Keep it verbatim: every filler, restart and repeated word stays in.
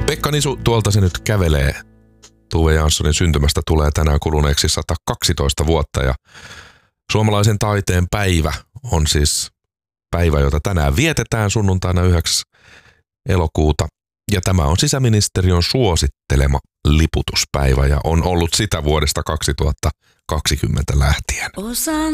Pekka Nisu tuolta se nyt kävelee. Tuve Janssonin syntymästä tulee tänään kuluneeksi sata kaksitoista vuotta ja suomalaisen taiteen päivä on siis päivä, jota tänään vietetään sunnuntaina yhdeksäs elokuuta. Ja tämä on sisäministeriön suosittelema liputuspäivä ja on ollut sitä vuodesta kaksituhattakaksikymmentä lähtien. Osaan